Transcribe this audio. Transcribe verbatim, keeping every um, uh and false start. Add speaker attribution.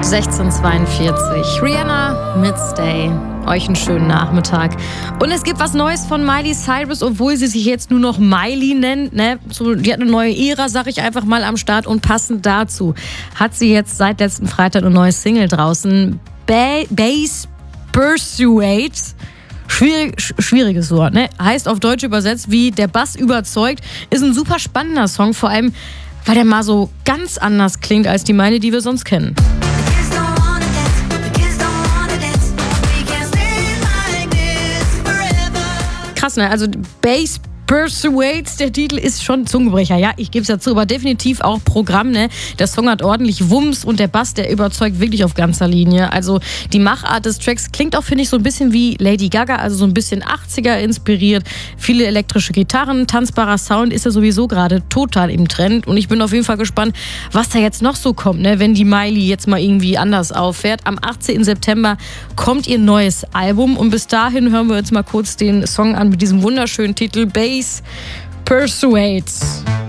Speaker 1: sechzehn Uhr zweiundvierzig. Rihanna mit Stay. Euch einen schönen Nachmittag. Und es gibt was Neues von Miley Cyrus, obwohl sie sich jetzt nur noch Miley nennt. Ne? So, die hat eine neue Ära, sag ich einfach mal, am Start. Und passend dazu hat sie jetzt seit letzten Freitag eine neue Single draußen. Ba- Bass Persuade. Schwierig, schwieriges Wort, ne? Heißt auf Deutsch übersetzt wie der Bass überzeugt. Ist ein super spannender Song, vor allem, weil der mal so ganz anders klingt als die Miley, die wir sonst kennen. Krass, ne? Also Bass Persuades, der Titel ist schon Zungenbrecher, ja, ich gebe es dazu, aber definitiv auch Programm, ne? Der Song hat ordentlich Wumms und der Bass, der überzeugt wirklich auf ganzer Linie. Also die Machart des Tracks klingt auch, finde ich, so ein bisschen wie Lady Gaga, also so ein bisschen achtziger inspiriert. Viele elektrische Gitarren, tanzbarer Sound ist ja sowieso gerade total im Trend und ich bin auf jeden Fall gespannt, was da jetzt noch so kommt, ne? Wenn die Miley jetzt mal irgendwie anders auffährt. Am achtzehnten September kommt ihr neues Album und bis dahin hören wir uns mal kurz den Song an mit diesem wunderschönen Titel Bass Persuades.